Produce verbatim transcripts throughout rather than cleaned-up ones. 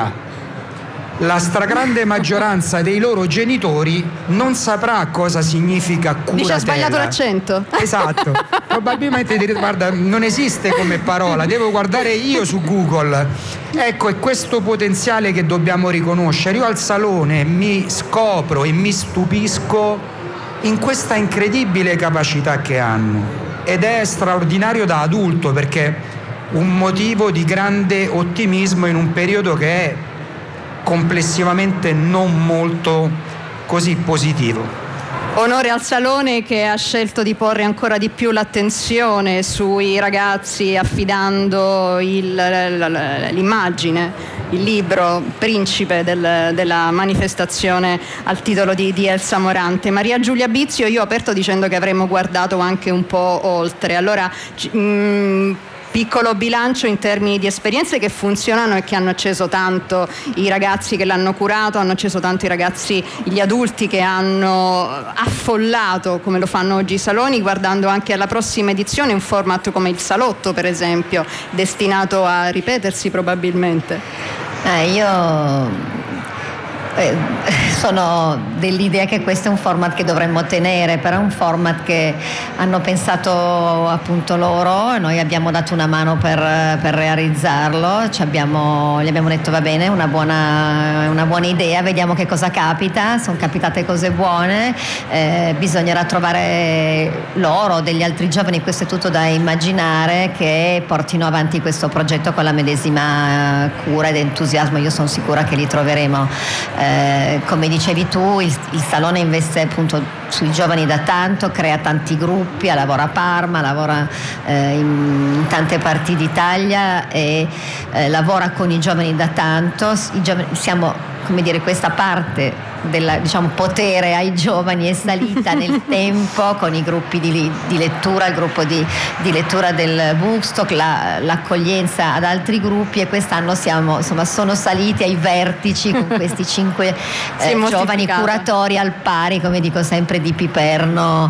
là. La stragrande maggioranza dei loro genitori non saprà cosa significa curatela. Dice ha sbagliato l'accento. Esatto. Probabilmente direte, guarda, non esiste come parola, devo guardare io su Google. Ecco, è questo potenziale che dobbiamo riconoscere. Io al salone mi scopro e mi stupisco in questa incredibile capacità che hanno. Ed è straordinario da adulto, perché un motivo di grande ottimismo in un periodo che è complessivamente non molto così positivo. Onore al Salone che ha scelto di porre ancora di più l'attenzione sui ragazzi, affidando il, l'immagine, il libro principe del, della manifestazione al titolo di, di Elsa Morante. Maria Giulia Bizio, io ho aperto dicendo che avremmo guardato anche un po' oltre. Allora, mh, piccolo bilancio in termini di esperienze che funzionano e che hanno acceso tanto i ragazzi che l'hanno curato, hanno acceso tanto i ragazzi, gli adulti che hanno affollato, come lo fanno oggi i saloni, guardando anche alla prossima edizione un format come il Salotto, per esempio, destinato a ripetersi probabilmente. Eh, io Eh, sono dell'idea che questo è un format che dovremmo tenere, però è un format che hanno pensato appunto loro, noi abbiamo dato una mano per, per realizzarlo, ci abbiamo, gli abbiamo detto va bene, una buona, una buona idea, vediamo che cosa capita, sono capitate cose buone, eh, bisognerà trovare loro, degli altri giovani, questo è tutto da immaginare, che portino avanti questo progetto con la medesima cura ed entusiasmo. Io sono sicura che li troveremo. Eh, come dicevi tu, il, il Salone investe appunto sui giovani da tanto, crea tanti gruppi, lavora a Parma, lavora eh, in, in tante parti d'Italia e eh, lavora con i giovani da tanto. I giovani, siamo, come dire, questa parte del, diciamo, potere ai giovani è salita nel tempo con i gruppi di, di lettura, il gruppo di, di lettura del Woodstock, la, l'accoglienza ad altri gruppi, e quest'anno siamo, insomma, sono saliti ai vertici con questi cinque eh, giovani curatori al pari, come dico sempre, di Piperno,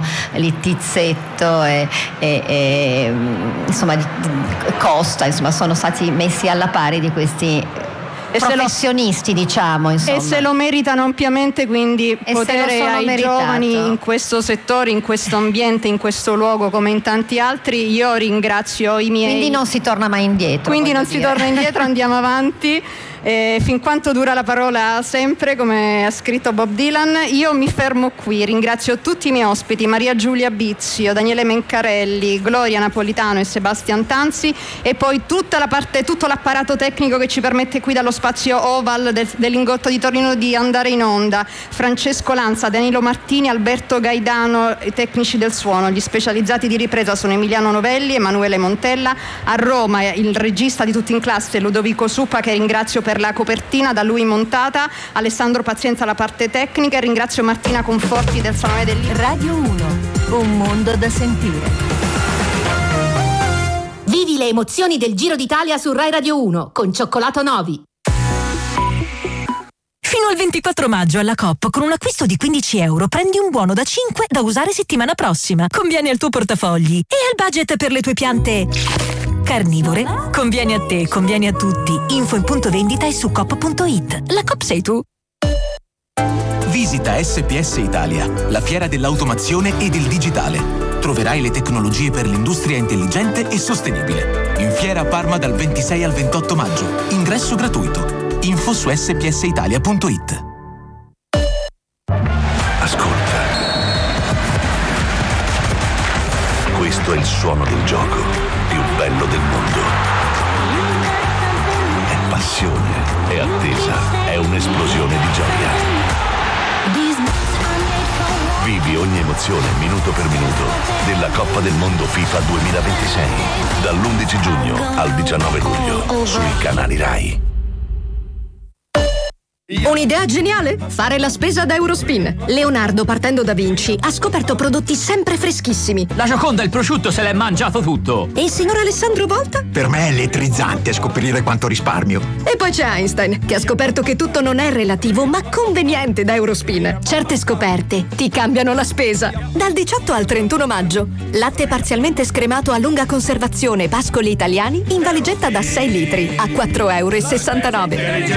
Littizzetto e, e, e insomma di, di Costa, insomma sono stati messi alla pari di questi e professionisti, lo, diciamo, insomma. E se lo meritano ampiamente, quindi e potere ai meritato. giovani in questo settore, in questo ambiente, in questo luogo come in tanti altri. Io ringrazio i miei. Quindi non si torna mai indietro. Quindi non dire. si torna indietro, andiamo avanti. Eh, fin quanto dura la parola sempre, come ha scritto Bob Dylan. Io mi fermo qui, ringrazio tutti i miei ospiti: Maria Giulia Bizio, Daniele Mencarelli, Gloria Napolitano e Sebastian Tanzi, e poi tutta la parte, tutto l'apparato tecnico che ci permette qui dallo spazio Oval del, del Lingotto di Torino di andare in onda: Francesco Lanza, Danilo Martini, Alberto Gaidano, i tecnici del suono. Gli specializzati di ripresa sono Emiliano Novelli, Emanuele Montella. A Roma il regista di Tutti in Classe Ludovico Suppa, che ringrazio per la copertina da lui montata, Alessandro Pazienza la parte tecnica, e ringrazio Martina Conforti del Salone del Libro. Radio uno, un mondo da sentire. Vivi le emozioni del Giro d'Italia su Rai Radio uno con Cioccolato Novi. Fino al ventiquattro maggio alla Coop, con un acquisto di quindici euro prendi un buono da cinque da usare settimana prossima. Conviene al tuo portafogli e al budget per le tue piante carnivore. Conviene a te, conviene a tutti. Info in punto vendita e su coop punto it. La Coop sei tu. Visita S P S Italia, la fiera dell'automazione e del digitale. Troverai le tecnologie per l'industria intelligente e sostenibile. In fiera a Parma dal ventisei al ventotto maggio. Ingresso gratuito. Info su s p s italia punto it. Ascolta. Questo è il suono del gioco più bello del mondo. È passione, è attesa, è un'esplosione di gioia. Vivi ogni emozione minuto per minuto della Coppa del Mondo FIFA duemilaventisei dall'undici giugno al diciannove luglio sui canali Rai. Un'idea geniale? Fare la spesa da Eurospin. Leonardo, partendo da Vinci, ha scoperto prodotti sempre freschissimi. La Gioconda, il prosciutto, se l'è mangiato tutto. E il signor Alessandro Volta? Per me è elettrizzante scoprire quanto risparmio. E poi c'è Einstein, che ha scoperto che tutto non è relativo, ma conveniente da Eurospin. Certe scoperte ti cambiano la spesa. Dal diciotto al trentuno maggio. Latte parzialmente scremato a lunga conservazione Pascoli Italiani in valigetta da sei litri a quattro e sessantanove euro.